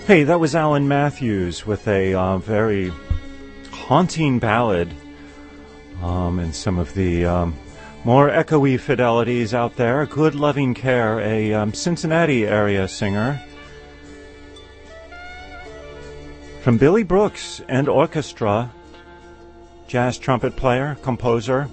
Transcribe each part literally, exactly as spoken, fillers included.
Hey, that was Alan Matthews with a uh, very haunting ballad, um, and some of the um, more echoey fidelities out there. Good Loving Care, a um, Cincinnati area singer. From Billy Brooks and Orchestra, jazz trumpet player, composer.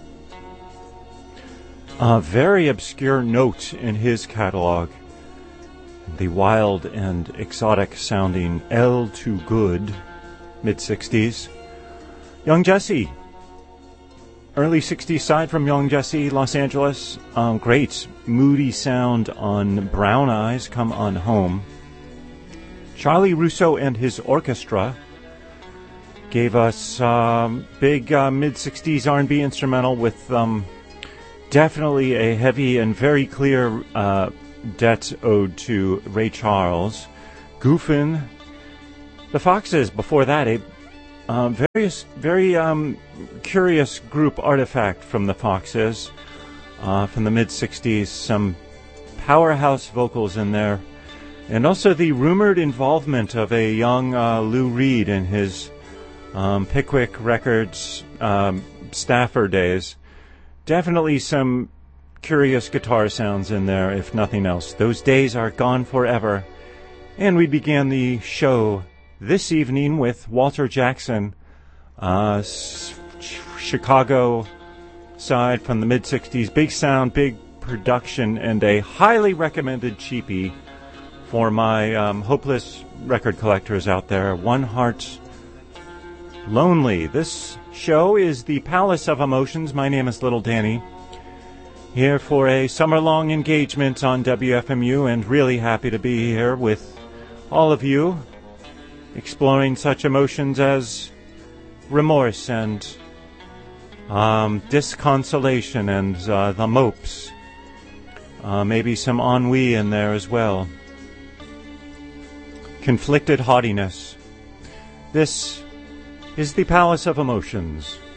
A very obscure note in his catalog. The wild and exotic sounding L Too Good, mid-sixties. Young Jesse, early sixties side from Young Jesse, Los Angeles. Um, great moody sound on Brown Eyes, Come On Home. Charlie Russo and his orchestra gave us um, big uh, mid-sixties R and B instrumental with um, definitely a heavy and very clear uh, debt owed to Ray Charles. Goofin'. The Foxes, before that, a uh, various, very um, curious group artifact from the Foxes uh, from the mid-sixties. Some powerhouse vocals in there. And also the rumored involvement of a young uh, Lou Reed in his um, Pickwick Records um, staffer days. Definitely some curious guitar sounds in there, if nothing else. Those days are gone forever. And we began the show this evening with Walter Jackson, uh, s- Chicago side from the mid-sixties. Big sound, big production, and a highly recommended cheapie for my um, hopeless record collectors out there. One Heart Lonely. This show is the Palace of Emotions. My name is Little Danny. Here for a summer-long engagement on W F M U, and really happy to be here with all of you, exploring such emotions as remorse and um, disconsolation and uh, the mopes. Uh, maybe some ennui in there as well. Conflicted haughtiness. This is the Palace of Emotions.